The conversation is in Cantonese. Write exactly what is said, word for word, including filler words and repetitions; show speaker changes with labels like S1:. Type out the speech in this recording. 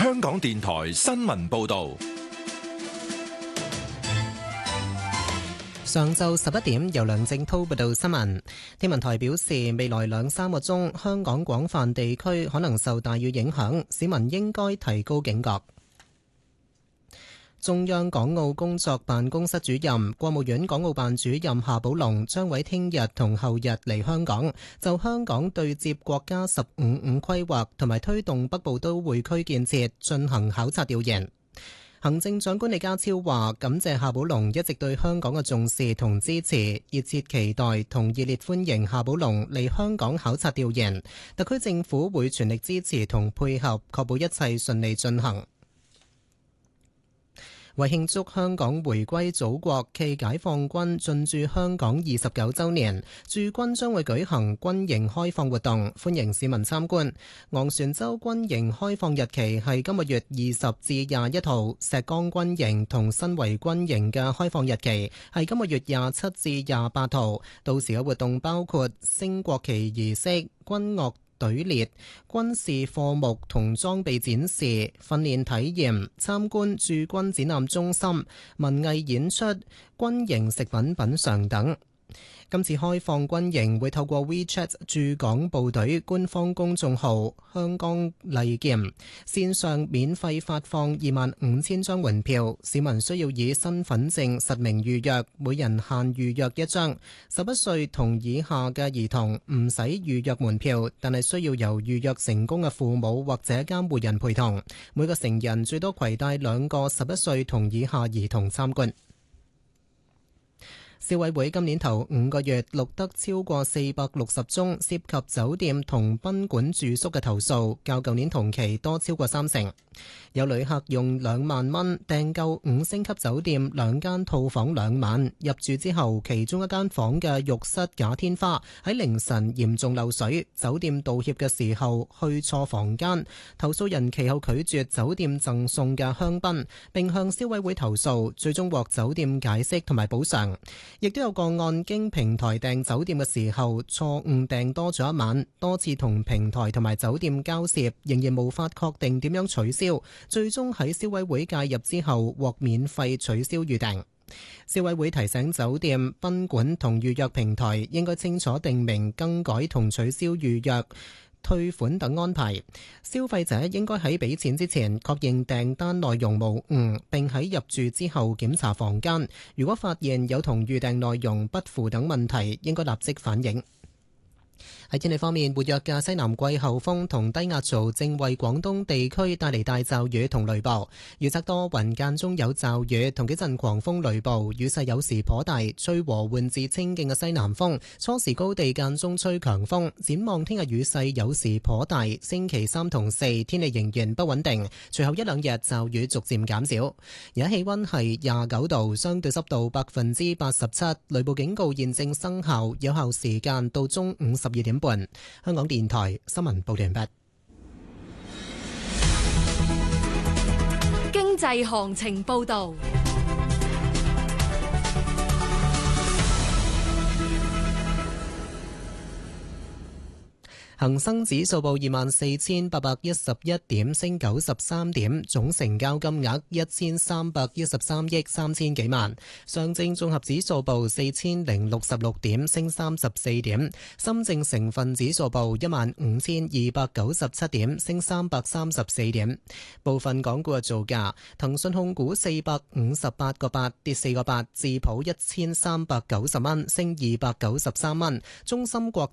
S1: 香港電台新聞報道。
S2: 上晝十一點，由梁正滔報道新聞。天文台表示，未來兩三個鐘，香港廣泛地區可能受大雨影響，市民應該提高警覺。中央港澳工作辦公室主任、國務院港澳辦主任夏寶龍將喺聽日同後日嚟香港，就香港對接國家十五五規劃同埋推動北部都會區建設進行考察調研。行政長官李家超話，感謝夏寶龍一直對香港嘅重視同支持，熱切期待同熱烈歡迎夏寶龍嚟香港考察調研。特區政府會全力支持同配合，確保一切順利進行。為慶祝香港回歸祖國暨解放軍進駐香港二十九週年，駐軍將會舉行軍營開放活動，歡迎市民參觀。昂船洲軍營開放日期係今個月二十至廿一號，石崗軍營同新圍軍營嘅開放日期係今個月廿七至廿八號。到時嘅活動包括升國旗儀式、軍樂隊列、軍事課目同裝備展示、訓練體驗、參觀駐軍展覽中心、文藝演出、軍營食品品嚐等。今次開放軍營會透過 WeChat 駐港部隊官方公眾號香港利劍線上免費發放二萬五千張門票，市民需要以身份證實名預約，每人限預約一張。十一歲同以下嘅兒童唔使預約門票，但係需要由預約成功嘅父母或者監護人陪同。每個成人最多攜帶兩個十一歲同以下兒童參觀。消委會今年頭五個月錄得超過四百六十宗涉及酒店同賓館住宿嘅投訴，較舊年同期多超過三成。有旅客用兩萬蚊訂購五星級酒店兩間套房兩晚，入住之後其中一間房嘅浴室假天花喺凌晨嚴重漏水，酒店道歉嘅時候去錯房間，投訴人其後拒絕酒店贈送嘅香檳，並向消委會投訴，最終獲酒店解釋同埋補償。亦都有個案經平台訂酒店嘅時候錯誤訂多咗一晚，多次同平台同埋酒店交涉，仍然無法確定點樣取消，最終喺消委會介入之後獲免費取消預訂。消委會提醒酒店、賓館同預約平台應該清楚訂明更改同取消預約、退款等安排，消費者應該喺俾錢之前確認訂單內容無誤，並喺入住之後檢查房間，如果發現有同預訂內容不符等問題，應該立即反映。喺天氣方面，活躍嘅西南季候風同低壓槽正為廣東地區帶嚟大驟雨同雷暴，預測多雲間中有驟雨同幾陣狂風雷暴，雨勢有時頗大，吹和緩至清勁嘅西南風，初時高地間中吹強風。展望聽日雨勢有時頗大，星期三同四天氣仍然不穩定，隨後一兩日驟雨逐漸減少。而家氣溫係廿九度，相對濕度百分之八十七，雷暴警告現正生效，有效時間到中午十二點半。香港電台新聞報道完畢。
S3: 經濟行情報道。恒生指數報二萬四千八百一十一點，升九十三點，總成交金額一千三百一十三億三千幾萬。上證綜合指數報四千零六十六點，升三十四點。深證成分指數報一萬五千二百九十七點，升三百三十四點。部分港股嘅造價：騰訊控股四百五十八個八，跌四個八；智普一千三百九十蚊，升二百九十三蚊；中芯國